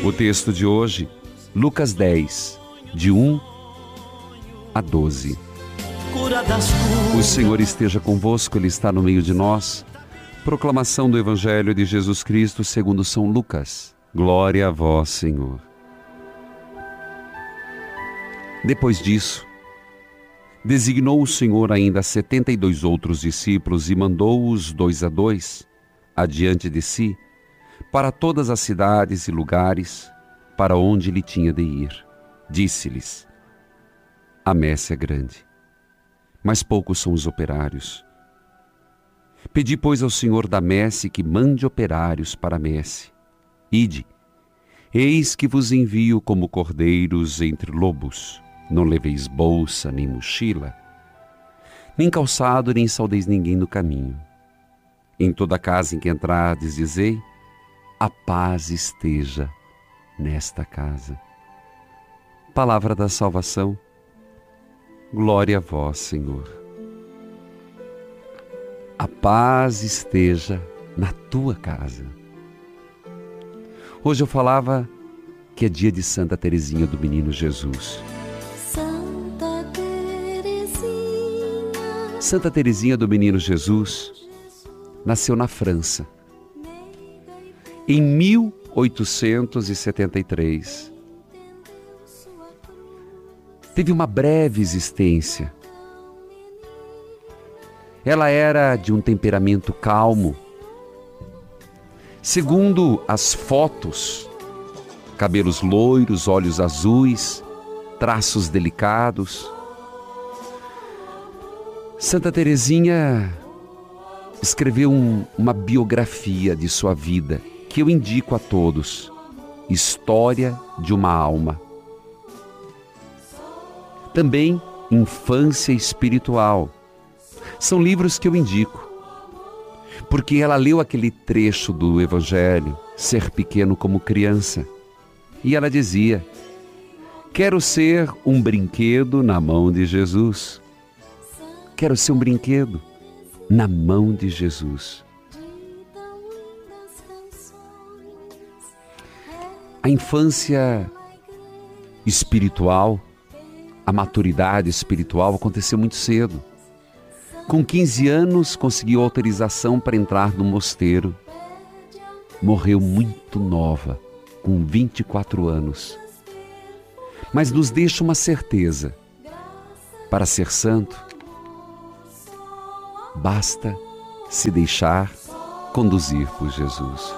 O texto de hoje, Lucas 10, de 1 a 12. O Senhor esteja convosco, Ele está no meio de nós. Proclamação do Evangelho de Jesus Cristo segundo São Lucas. Glória a vós, Senhor. Depois disso, designou o Senhor ainda 72 outros discípulos e mandou-os 2 a 2, adiante de si, para todas as cidades e lugares para onde ele tinha de ir. Disse-lhes: a messe é grande, mas poucos são os operários. Pedi, pois, ao Senhor da messe que mande operários para a messe. Ide, eis que vos envio como cordeiros entre lobos. Não leveis bolsa, nem mochila, nem calçado, nem saudeis ninguém no caminho. Em toda casa em que entrardes, dizei: a paz esteja nesta casa. Palavra da salvação. Glória a vós, Senhor. A paz esteja na tua casa. Hoje eu falava que é dia de Santa Teresinha do Menino Jesus. Santa Teresinha do Menino Jesus nasceu na França em 1873. Teve uma breve existência. Ela era de um temperamento calmo. Segundo as fotos, cabelos loiros, olhos azuis, traços delicados. Santa Teresinha escreveu uma biografia de sua vida, que eu indico a todos: História de uma Alma. Também Infância Espiritual. São livros que eu indico, porque ela leu aquele trecho do Evangelho, Ser Pequeno como Criança, e ela dizia: quero ser um brinquedo na mão de Jesus. Quero ser um brinquedo na mão de Jesus. A infância espiritual, a maturidade espiritual aconteceu muito cedo. Com 15 anos conseguiu autorização para entrar no mosteiro. Morreu muito nova, com 24 anos. Mas nos deixa uma certeza: para ser santo, basta se deixar conduzir por Jesus.